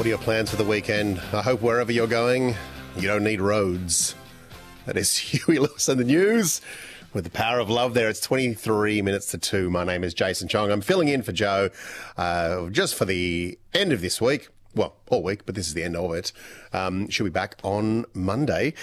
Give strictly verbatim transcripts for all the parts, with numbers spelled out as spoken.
What are your plans for the weekend? I hope wherever you're going, you don't need roads. That is Huey Lewis and the News with the power of love there. It's twenty-three minutes to two. My name is Jason Chong. I'm filling in for Joe uh, just for the end of this week. Well, all week, but this is the end of it. Um, she'll be back on Monday.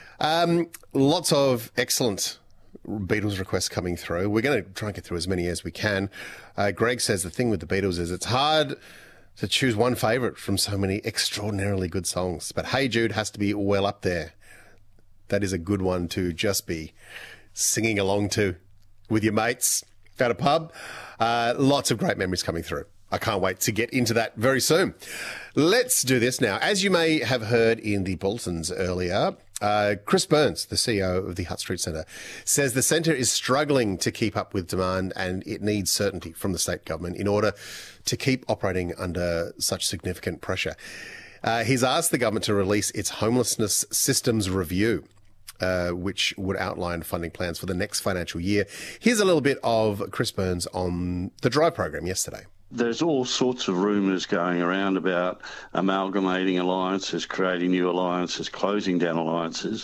Um, lots of excellent Beatles requests coming through. We're going to try and get through as many as we can. Uh, Greg says the thing with the Beatles is it's hard to choose one favourite from so many extraordinarily good songs. But Hey Jude has to be well up there. That is a good one to just be singing along to with your mates at a pub. Uh, lots of great memories coming through. I can't wait to get into that very soon. Let's do this now. As you may have heard in the bulletins earlier, uh, Chris Burns, the C E O of the Hutt Street Centre, says the centre is struggling to keep up with demand and it needs certainty from the state government in order to keep operating under such significant pressure. Uh, he's asked the government to release its homelessness systems review, Uh, which would outline funding plans for the next financial year. Here's a little bit of Chris Burns on the Drive program yesterday. There's all sorts of rumours going around about amalgamating alliances, creating new alliances, closing down alliances,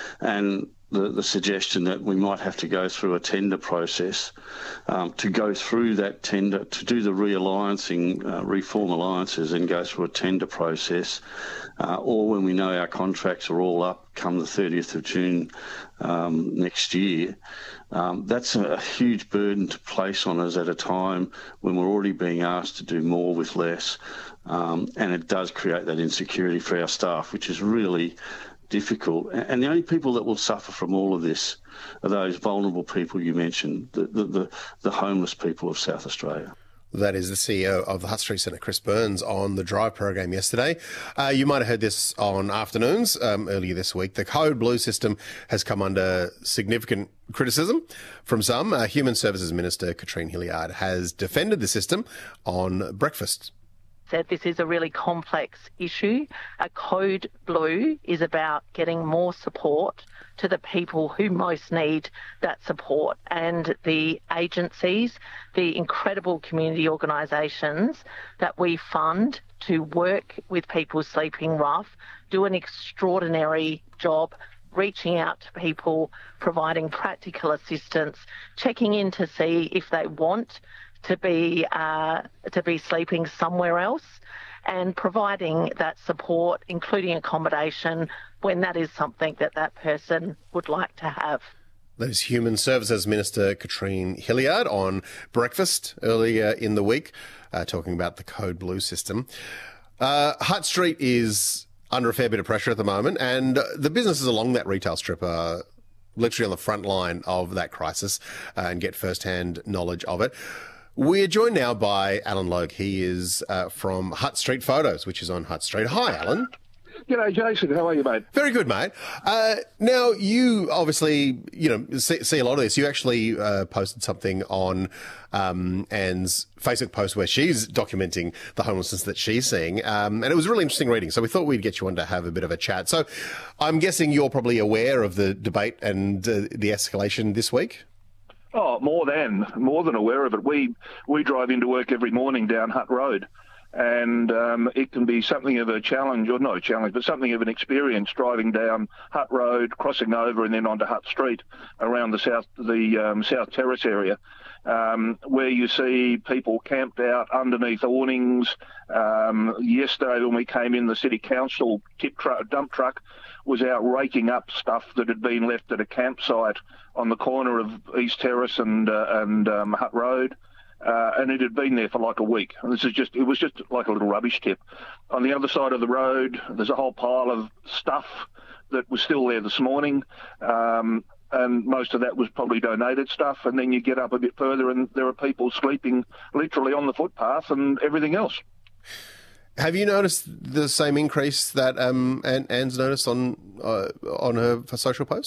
and the, the suggestion that we might have to go through a tender process um, to go through that tender, to do the realliancing, uh, reform alliances and go through a tender process, uh, or when we know our contracts are all up come the thirtieth of June um, next year. Um, that's a, a huge burden to place on us at a time when we're already being asked to do more with less, um, and it does create that insecurity for our staff, which is really difficult. And the only people that will suffer from all of this are those vulnerable people you mentioned, the, the, the, the homeless people of South Australia. That is the C E O of the Hutt Street Centre, Chris Burns, on the Drive program yesterday. Uh, you might have heard this on Afternoons um, earlier this week. The Code Blue system has come under significant criticism from some. Uh, Human Services Minister Katrine Hilliard has defended the system on Breakfast. Said this is a really complex issue. A Code Blue is about getting more support to the people who most need that support, and the agencies, the incredible community organisations that we fund to work with people sleeping rough do an extraordinary job reaching out to people, providing practical assistance, checking in to see if they want to be uh, to be sleeping somewhere else, and providing that support, including accommodation, when that is something that that person would like to have. That is Human Services Minister Katrine Hilliard on Breakfast earlier in the week, uh, talking about the Code Blue system. Uh, Hutt Street is under a fair bit of pressure at the moment, and the businesses along that retail strip are literally on the front line of that crisis uh, and get first-hand knowledge of it. We're joined now by Alan Logue. He is uh, from Hutt Street Photos, which is on Hutt Street. Hi, Alan. G'day, Jason. How are you, mate? Very good, mate. Uh, now, you obviously, you know, see, see a lot of this. You actually uh, posted something on um, Anne's Facebook post where she's documenting the homelessness that she's seeing, um, and it was really interesting reading. So we thought we'd get you on to have a bit of a chat. So I'm guessing you're probably aware of the debate and uh, the escalation this week? Oh, more than, more than aware of it. We we drive into work every morning down Hutt Road, and um, it can be something of a challenge, or not a challenge, but something of an experience driving down Hutt Road, crossing over and then onto Hutt Street around the south the um, South Terrace area, um, where you see people camped out underneath awnings. Um, yesterday when we came in, the City Council tip truck, dump truck was out raking up stuff that had been left at a campsite on the corner of East Terrace and uh, and um, Hutt Road, uh, and it had been there for like a week. And this is just it was just like a little rubbish tip. On the other side of the road, there's a whole pile of stuff that was still there this morning, um, and most of that was probably donated stuff. And then you get up a bit further, and there are people sleeping literally on the footpath and everything else. Have you noticed the same increase that um, Anne, Anne's noticed on uh, on her social posts?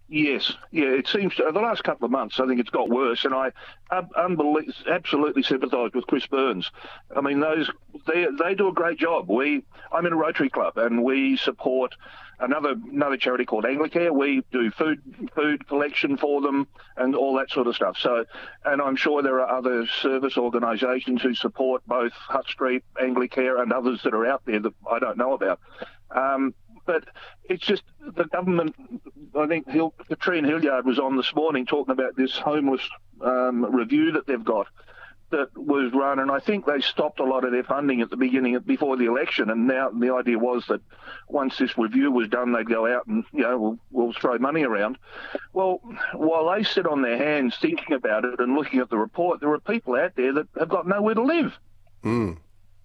Yes, yeah, it seems to, the last couple of months, I think it's got worse, and I um, unbelie- absolutely sympathise with Chris Burns. I mean, those they they do a great job. We, I'm in a Rotary Club, and we support another another charity called Anglicare. We do food food collection for them and all that sort of stuff. So, and I'm sure there are other service organisations who support both Hutt Street, Anglicare, and others that are out there that I don't know about. Um, But it's just the government, I think Hill, Katrine Hilliard was on this morning talking about this homeless um, review that they've got that was run, and I think they stopped a lot of their funding at the beginning, before the election, and now the idea was that once this review was done, they'd go out and, you know, we'll, we'll throw money around. Well, while they sit on their hands thinking about it and looking at the report, there are people out there that have got nowhere to live. Mm.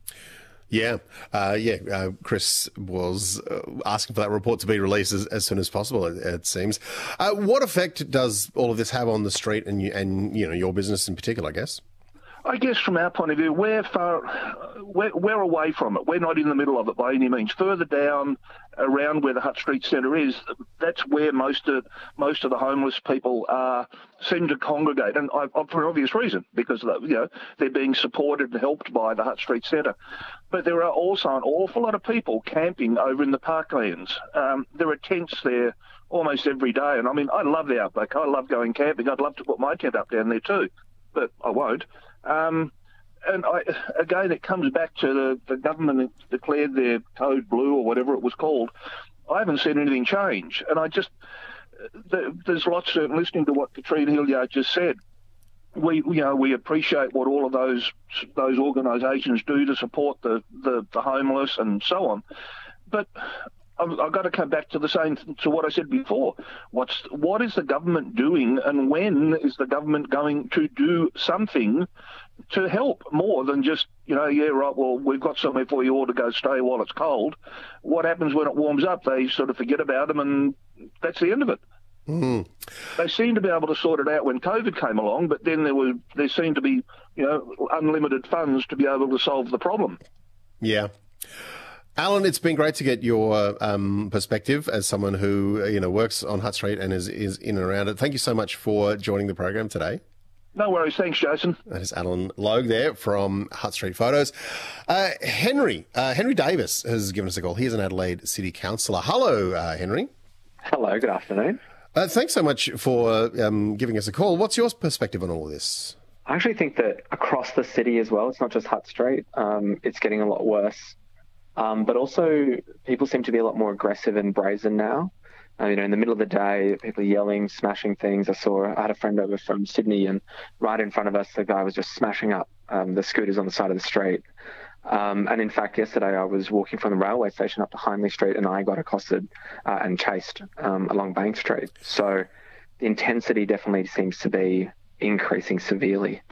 Yeah, uh, yeah. Uh, Chris was uh, asking for that report to be released as, as soon as possible. It, it seems. Uh, what effect does all of this have on the street and you, and you know your business in particular? I guess. I guess from our point of view, we're far, we're, we're away from it. We're not in the middle of it by any means. Further down, around where the Hutt Street Centre is, that's where most of most of the homeless people are seem to congregate, and I, for an obvious reason, because you know they're being supported and helped by the Hutt Street Centre. But there are also an awful lot of people camping over in the parklands. Um, there are tents there almost every day, and I mean, I love the outback. I love going camping. I'd love to put my tent up down there too, but I won't. Um, and I, again, it comes back to the, the government declared their code blue or whatever it was called. I haven't seen anything change. And I just, the, there's lots of, listening to what Katrine Hilliard just said, we, you know, we appreciate what all of those those organisations do to support the, the, the homeless and so on. But I've, I've got to come back to the same, to what I said before. What's what is the government doing, and when is the government going to do something to help more than just, you know, yeah, right, well, we've got somewhere for you all to go stay while it's cold. What happens when it warms up? They sort of forget about them, and that's the end of it. Mm. They seemed to be able to sort it out when COVID came along, but then there was there seemed to be, you know, unlimited funds to be able to solve the problem. Yeah. Alan, it's been great to get your um, perspective as someone who, you know, works on Hutt Street and is, is in and around it. Thank you so much for joining the program today. No worries. Thanks, Jason. That is Alan Logue there from Hutt Street Photos. Uh, Henry, uh, Henry Davis has given us a call. He is an Adelaide City Councillor. Hello, uh, Henry. Hello, good afternoon. Uh, thanks so much for um, giving us a call. What's your perspective on all of this? I actually think that across the city as well, it's not just Hutt Street, um, it's getting a lot worse. Um, but also people seem to be a lot more aggressive and brazen now. Uh, you know, in the middle of the day, people are yelling, smashing things. I saw, I had a friend over from Sydney, and right in front of us, the guy was just smashing up um, the scooters on the side of the street. Um, and in fact, yesterday I was walking from the railway station up to Hindley Street, and I got accosted uh, and chased um, along Bank Street. So the intensity definitely seems to be increasing severely.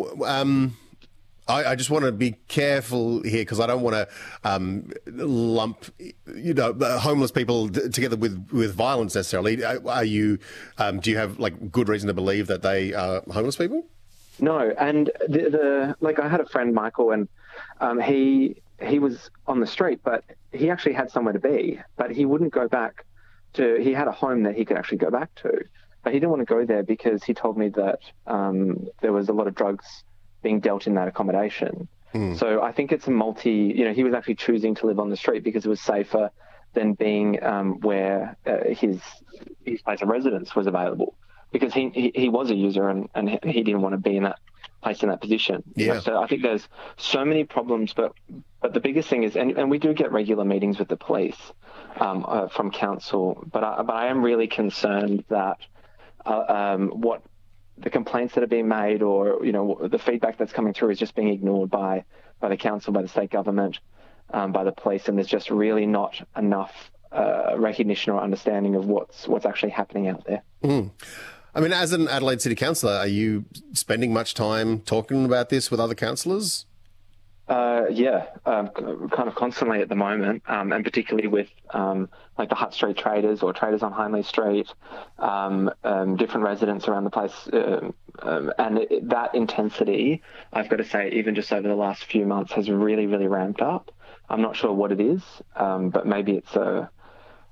Um, I, I just want to be careful here because I don't want to um, lump, you know, homeless people d- together with, with violence necessarily. Are, are you? Um, do you have like good reason to believe that they are homeless people? No, and the, the like I had a friend, Michael, and um, he he was on the street, but he actually had somewhere to be, but he wouldn't go back to. He had a home that he could actually go back to, but he didn't want to go there because he told me that um, there was a lot of drugs being dealt in that accommodation. Mm. So I think it's a multi. You know, he was actually choosing to live on the street because it was safer than being um, where uh, his his place of residence was available. Because he, he he was a user and, and he didn't want to be in that place in that position. Yeah. You know, so I think there's so many problems, but but the biggest thing is, and, and we do get regular meetings with the police um, uh, from council, but I, but I am really concerned that uh, um, what the complaints that are being made, or you know the feedback that's coming through, is just being ignored by by the council, by the state government, um, by the police, and there's just really not enough uh, recognition or understanding of what's what's actually happening out there. Mm. I mean, as an Adelaide City Councillor, are you spending much time talking about this with other councillors? Uh, yeah, um, kind of constantly at the moment, um, and particularly with um, like the Hutt Street traders or traders on Hindley Street, um, um, different residents around the place. Uh, um, and it, that intensity, I've got to say, even just over the last few months has really, really ramped up. I'm not sure what it is, um, but maybe it's a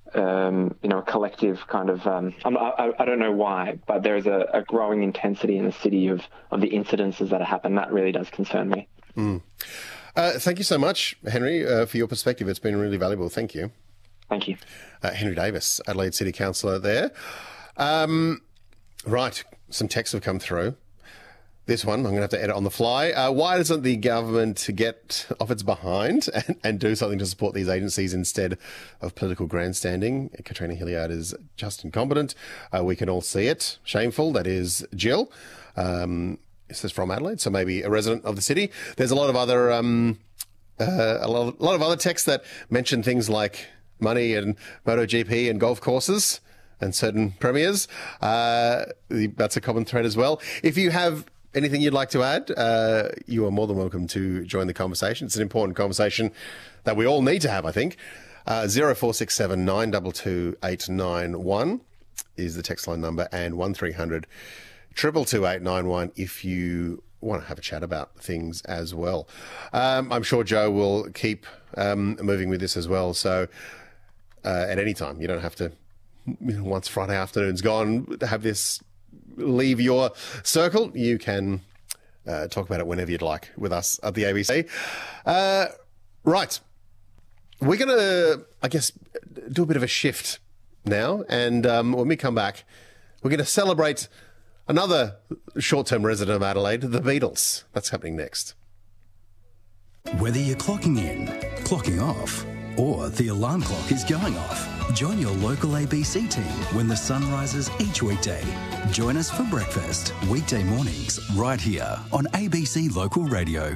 um, you know, a collective kind of, um, I'm, I, I don't know why, but there's a, a growing intensity in the city of, of the incidences that happen. That really does concern me. Mm. Uh, thank you so much, Henry, uh, for your perspective. It's been really valuable. Thank you. Thank you. Uh, Henry Davis, Adelaide City Councillor there. Um, right, some texts have come through. This one, I'm going to have to edit on the fly. Uh, why doesn't the government get off its behind and, and do something to support these agencies instead of political grandstanding? Katrina Hilliard is just incompetent. Uh, we can all see it. Shameful. That is Jill. Um, this is from Adelaide, so maybe a resident of the city. There's a lot of other, um, uh, a, lot, a lot of other texts that mention things like money and MotoGP and golf courses and certain premiers. Uh, that's a common thread as well. If you have anything you'd like to add, uh, you are more than welcome to join the conversation. It's an important conversation that we all need to have, I think. Uh, zero four six seven nine two two eight nine one is the text line number, and one three hundred two two two eight nine one if you want to have a chat about things as well. Um, I'm sure Joe will keep um, moving with this as well, so uh, at any time, you don't have to, once Friday afternoon's gone, have this leave your circle. You can uh, talk about it whenever you'd like with us at the A B C. Uh, right. We're going to, I guess, do a bit of a shift now. And um, when we come back, we're going to celebrate another short-term resident of Adelaide, the Beatles. That's happening next. Whether you're clocking in, clocking off, or the alarm clock is going off, join your local A B C team when the sun rises each weekday. Join us for breakfast, weekday mornings, right here on A B C Local Radio.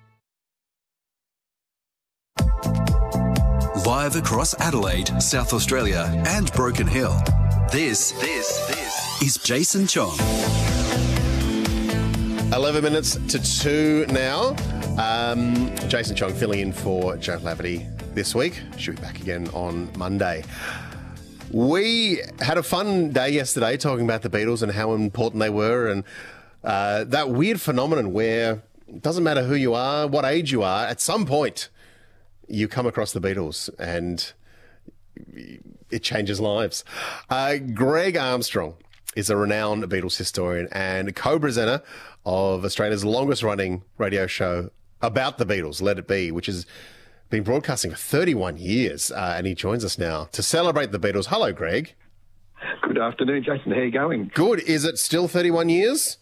Live across Adelaide, South Australia and Broken Hill, this, this, this is Jason Chong. eleven minutes to two now. Um, Jason Chong filling in for Joe Laverty this week. She'll be back again on Monday. We had a fun day yesterday talking about the Beatles and how important they were, and uh, that weird phenomenon where it doesn't matter who you are, what age you are, at some point you come across the Beatles and it changes lives. Uh, Greg Armstrong is a renowned Beatles historian and co-presenter of Australia's longest-running radio show about the Beatles, Let It Be, which has been broadcasting for thirty-one years, uh, and he joins us now to celebrate the Beatles. Hello, Greg. Good afternoon, Jason. How are you going? Good. Is it still thirty-one years?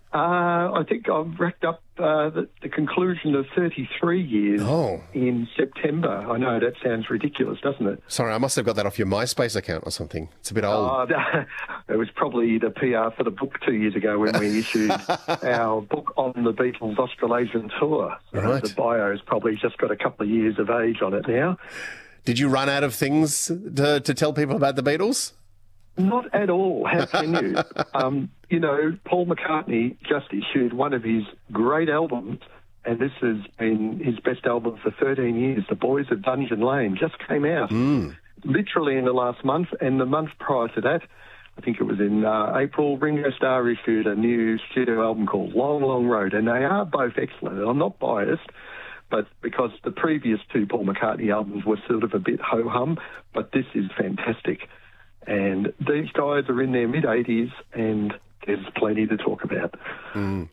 Uh, I think I've racked up uh, the, the conclusion of thirty-three years oh. in September. I know, that sounds ridiculous, doesn't it? Sorry, I must have got that off your MySpace account or something. It's a bit old. Uh, it was probably the P R for the book two years ago when we issued our book on the Beatles Australasian tour. So right. The bio's probably just got a couple of years of age on it now. Did you run out of things to, to tell people about the Beatles? Not at all. How can you? um, you know, Paul McCartney just issued one of his great albums, and this has been his best album for thirteen years. The Boys of Dungeon Lane just came out mm. literally in the last month, and the month prior to that, I think it was in uh, April, Ringo Starr issued a new studio album called Long, Long Road, and they are both excellent. I'm not biased, but because the previous two Paul McCartney albums were sort of a bit ho-hum, but this is fantastic. And these guys are in their mid-eighties, and there's plenty to talk about. Mm.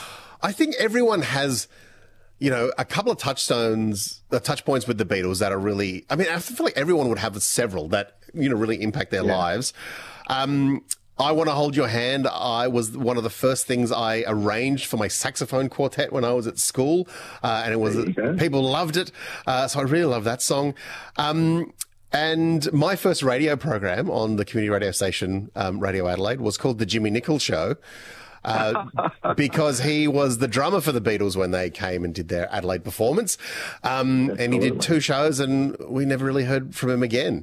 I think everyone has, you know, a couple of touchstones, uh, touch points with the Beatles that are really, I mean, I feel like everyone would have several that, you know, really impact their yeah. lives. Um, I Want to Hold Your Hand. I was one of the first things I arranged for my saxophone quartet when I was at school, uh, and it was people loved it. Uh, so I really love that song. Um, And my first radio program on the community radio station, um, Radio Adelaide, was called The Jimmy Nichols Show, uh, because he was the drummer for the Beatles when they came and did their Adelaide performance. Um, and he did two shows, and we never really heard from him again.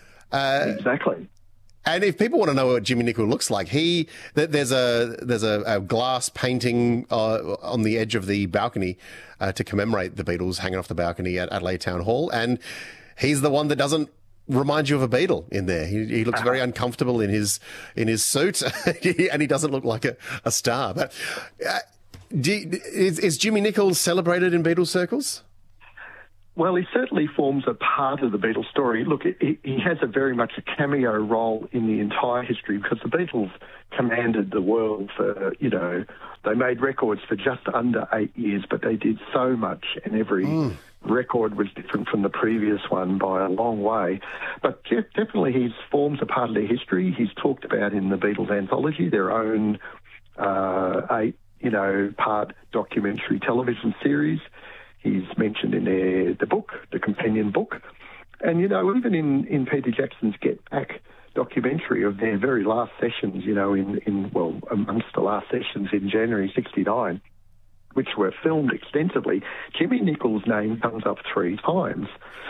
Uh, exactly. And if people want to know what Jimmy Nichols looks like, he there's a there's a, a glass painting uh, on the edge of the balcony uh, to commemorate the Beatles, hanging off the balcony at Adelaide Town Hall, and he's the one that doesn't remind you of a Beatle in there. He, he looks very uncomfortable in his in his suit, and he doesn't look like a, a star. But uh, do, is, is Jimmy Nichols celebrated in Beatles circles? Well, he certainly forms a part of the Beatles story. Look, he, he has a very much a cameo role in the entire history because the Beatles commanded the world for, you know, they made records for just under eight years, but they did so much, and every mm. record was different from the previous one by a long way. But definitely he forms a part of their history. He's talked about in the Beatles anthology, their own uh, eight, you know, part documentary television series. He's mentioned in their, the book, the companion book. And, you know, even in, in Peter Jackson's Get Back documentary of their very last sessions, you know, in, in well, amongst the last sessions in January sixty-nine, which were filmed extensively, Jimmy Nichols' name comes up three times.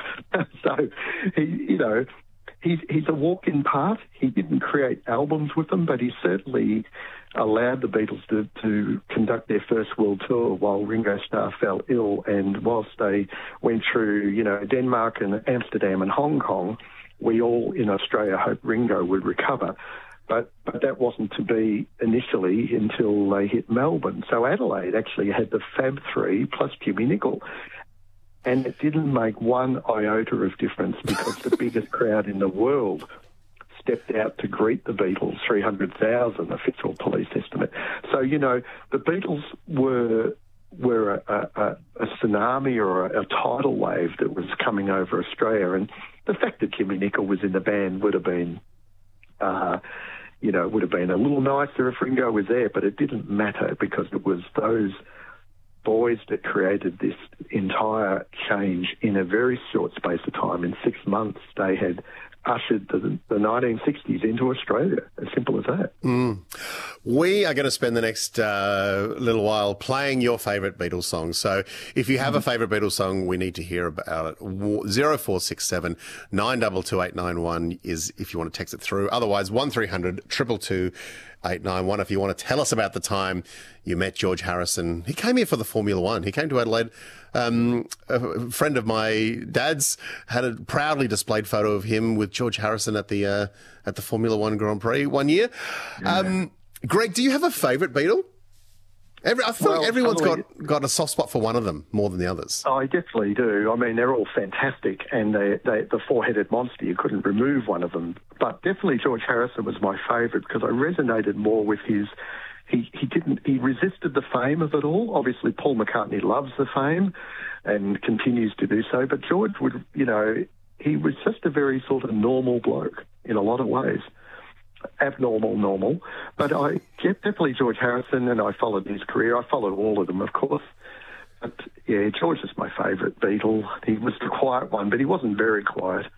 So, he, you know, he's, he's a walk-in part. He didn't create albums with them, but he certainly allowed the Beatles to, to conduct their first world tour while Ringo Starr fell ill. And whilst they went through, you know, Denmark and Amsterdam and Hong Kong, we all in Australia hoped Ringo would recover. But, but that wasn't to be initially until they hit Melbourne. So Adelaide actually had the Fab Three plus Jimmy Nicol. And it didn't make one iota of difference because the biggest crowd in the world stepped out to greet the Beatles, three hundred thousand official police estimate. So, you know, the Beatles were were a, a, a tsunami or a, a tidal wave that was coming over Australia. And the fact that Jimmy Nicol was in the band would have been, uh, you know, would have been a little nicer if Ringo was there, but it didn't matter because it was those boys that created this entire change in a very short space of time. In six months, they had ushered the, the nineteen sixties into Australia. As simple as that. Mm. We are going to spend the next uh, little while playing your favourite Beatles song. So if you have mm. a favourite Beatles song, we need to hear about it. zero four six seven nine two two eight nine one is if you want to text it through. Otherwise, one three hundred two two two eight nine one if you want to tell us about the time you met George Harrison. He came here for the Formula One. He came to Adelaide. Um, a friend of my dad's had a proudly displayed photo of him with George Harrison at the uh, at the Formula One Grand Prix one year. Yeah. Um, Greg, do you have a favourite Beatle? Every, I feel well, like everyone's probably, got, got a soft spot for one of them more than the others. I definitely do. I mean, they're all fantastic, and they, they, the four-headed monster, you couldn't remove one of them. But definitely George Harrison was my favourite because I resonated more with his... He, he didn't. He resisted the fame of it all. Obviously, Paul McCartney loves the fame and continues to do so. But George would, you know, he was just a very sort of normal bloke in a lot of ways. Abnormal, normal. But I definitely George Harrison, and I followed his career. I followed all of them, of course. But yeah, George is my favourite Beatle. He was the quiet one, but he wasn't very quiet.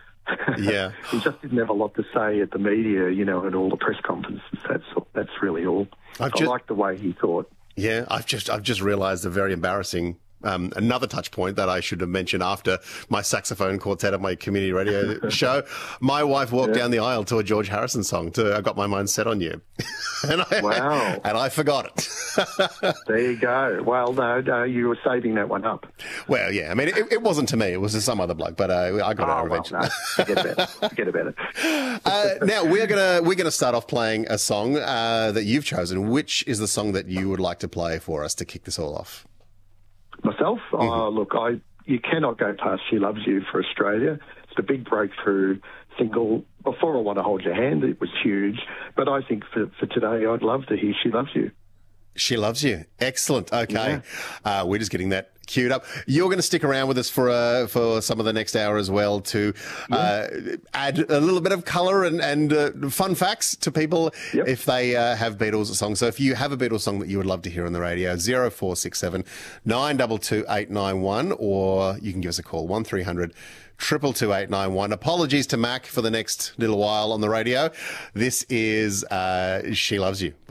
Yeah. He just didn't have a lot to say at the media, you know, at all the press conferences. That's that's really all. I've I just, like the way he thought. Yeah, I've just I've just realised a very embarrassing um, another touch point that I should have mentioned after my saxophone quartet at my community radio show. My wife walked yeah. down the aisle to a George Harrison song. To I Got My Mind Set on You, and I, wow, and I forgot it. There you go. Well, no, no, you were saving that one up. Well, yeah. I mean, it, it wasn't to me. It was to some other bloke, but uh, I got oh, it eventually. Well, no, forget about it. Forget about it. uh, now we're gonna we're gonna start off playing a song uh, that you've chosen. Which is the song that you would like to play for us to kick this all off? Myself? Mm-hmm. Oh, look, I you cannot go past She Loves You for Australia. It's the big breakthrough single. Before I Want to Hold Your Hand, it was huge. But I think for, for today, I'd love to hear She Loves You. She Loves You. Excellent. Okay. Yeah. Uh, we're just getting that queued up. You're going to stick around with us for uh, for some of the next hour as well to uh, yeah. add a little bit of colour and, and uh, fun facts to people yep. if they uh, have Beatles songs. So if you have a Beatles song that you would love to hear on the radio, zero four six seven nine two two eight nine one, or you can give us a call, one three hundred two two two eight nine one. Apologies to Mac for the next little while on the radio. This is uh, She Loves You.